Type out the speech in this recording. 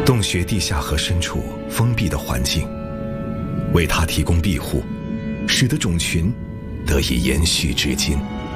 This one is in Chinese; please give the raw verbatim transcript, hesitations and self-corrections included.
洞穴地下河深处封闭的环境，为它提供庇护，使得种群得以延续至今。